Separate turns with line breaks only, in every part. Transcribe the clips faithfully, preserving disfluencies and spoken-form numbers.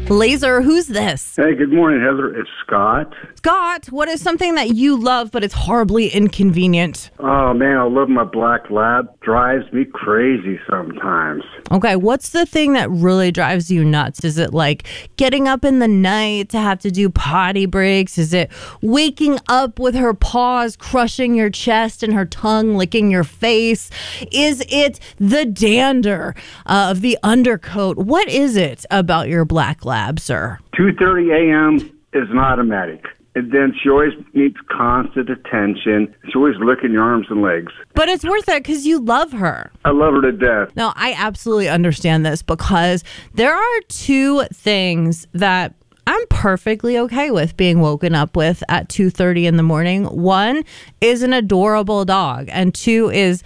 Laser, who's this?
Hey, good morning, Heather. It's Scott.
Scott, what is something that you love but it's horribly inconvenient?
Oh, man, I love my black lab. Drives me crazy sometimes.
Okay, what's the thing that really drives you nuts? Is it like getting up in the night to have to do potty breaks? Is it waking up with her paws crushing your chest and her tongue licking your face? Is it the dander uh, of the undercoat? What is it about your black lab, sir?
two thirty a.m. is an automatic. And then she always needs constant attention. She's always licking your arms and legs.
But it's worth it because you love her.
I love her to death.
No, I absolutely understand this because there are two things that I'm perfectly okay with being woken up with at two thirty in the morning. One is an adorable dog, and two is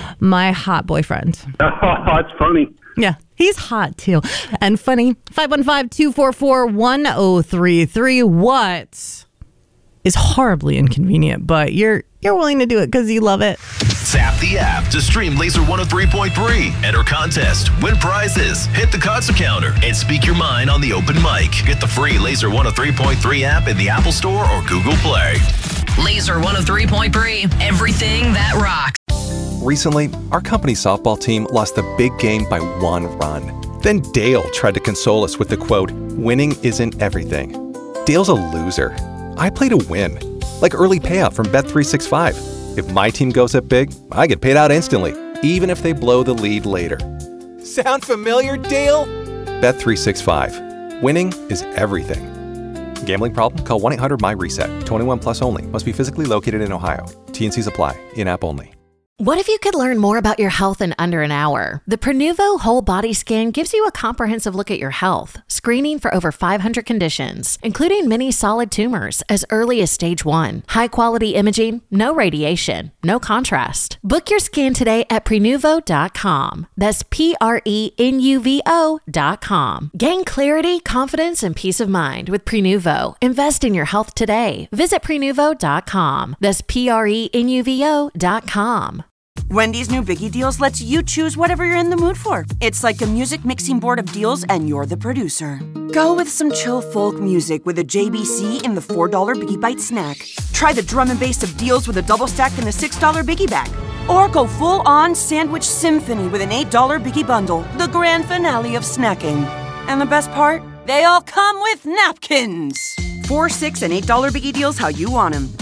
my hot boyfriend.
Oh, it's funny.
Yeah, he's hot too. And funny. five one five, two four four, one zero three three. What is horribly inconvenient, but you're you're willing to do it because you love it?
Tap the app to stream Laser one oh three point three. Enter contest, win prizes, hit the concert counter, and speak your mind on the open mic. Get the free Laser one oh three point three app in the Apple Store or Google Play.
Laser one oh three point three. Everything that rocks.
Recently, our company softball team lost the big game by one run. Then Dale tried to console us with the quote, "Winning isn't everything." Dale's a loser. I play to win, like early payout from Bet three sixty-five. If my team goes up big, I get paid out instantly, even if they blow the lead later. Sound familiar, Dale? Bet three sixty-five. Winning is everything. Gambling problem? Call one eight hundred my reset. twenty-one plus only. Must be physically located in Ohio. T N Cs apply. In-app only.
What if you could learn more about your health in under an hour? The Prenuvo Whole Body Scan gives you a comprehensive look at your health, screening for over five hundred conditions, including many solid tumors as early as stage one. High-quality imaging, no radiation, no contrast. Book your scan today at Prenuvo dot com. That's P R E N U V O dot com. Gain clarity, confidence, and peace of mind with Prenuvo. Invest in your health today. Visit Prenuvo dot com. That's P R E N U V O dot com.
Wendy's new Biggie Deals lets you choose whatever you're in the mood for. It's like a music mixing board of deals, and you're the producer. Go with some chill folk music with a J B C in the four dollar Biggie Bite snack. Try the drum and bass of deals with a double stack in the six dollar Biggie Bag. Or go full-on sandwich symphony with an eight dollar Biggie Bundle, the grand finale of snacking. And the best part? They all come with napkins. Four, six, and eight dollar Biggie Deals how you want them.